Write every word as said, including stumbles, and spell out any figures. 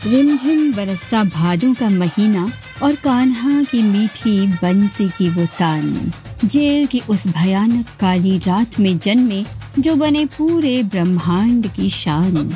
रिमझिम बरसता भादों का महीना और कान्हा की मीठी बंसी की वो तान, जेल की उस भयानक काली रात में जन्मे जो बने पूरे ब्रह्मांड की शान।